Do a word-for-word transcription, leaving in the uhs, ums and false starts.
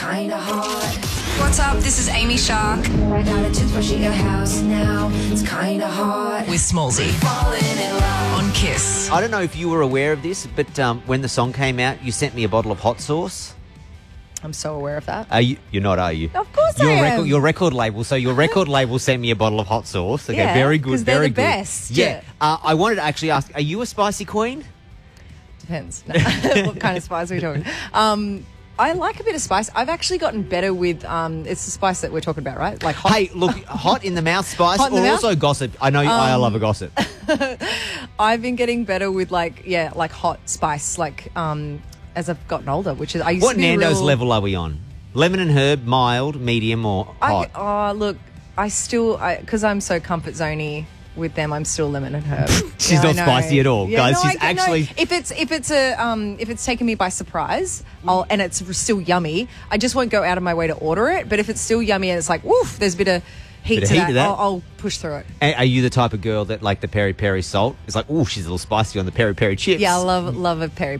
Kinda hard. What's up? This is Amy Shark I got a toothbrush at your house now. It's kinda hard. with Smallsy Falling in love. on Kiss. I don't know if you were aware of this, but um, when the song came out, you sent me a bottle of hot sauce. I'm so aware of that. Are you? You're not, are you? Of course your I am. record, Your record label. So your record label sent me a bottle of hot sauce. Okay, Yeah, very good, 'cause they're very the good. best. Yeah. Uh, I wanted to actually ask: are you a spicy queen? Depends. No. What kind of spice are we talking? Um, I like a bit of spice. I've actually gotten better with, um, it's the spice that we're talking about, right? Like hot. Hey, look, hot in the mouth spice, Hot in the or mouth? also gossip. I know I love a gossip. I've been getting better with like, yeah, like hot spice, like um, as I've gotten older, which is, I used What to be Nando's real, level are we on? Lemon and herb, mild, medium, or hot? I, oh, look, I still, because I'm so comfort zoney with them, I'm still lemon and herb. She's Yeah, I not know. spicy at all, guys. no, She's I- no, actually- if it's if it's a um if it's taken me by surprise, I'll and it's still yummy, I just won't go out of my way to order it. But if it's still yummy and it's like, woof, there's a bit of heat, Bit of to, heat that, to that. I'll, I'll push through it. A- Are you the type of girl that like the peri peri salt? It's like, oh, she's a little spicy on the peri peri chips. Yeah, I love love a peri